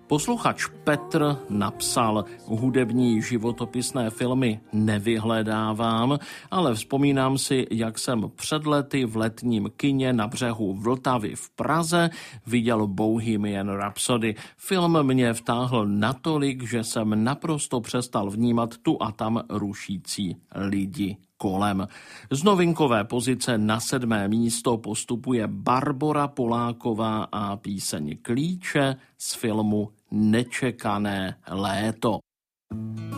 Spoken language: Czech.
Posluchač Petr napsal: hudební životopisné filmy nevyhledávám, ale vzpomínám si, jak jsem před lety v letním kině na břehu Vltavy v Praze viděl Bohemian Rhapsody. Film mě vtáhl natolik, že jsem naprosto přestal vnímat tu a tam rušící lidi kolem. Z novinkové pozice na 7. místo postupuje Barbora Poláková a píseň Klíče z filmu Nečekané léto.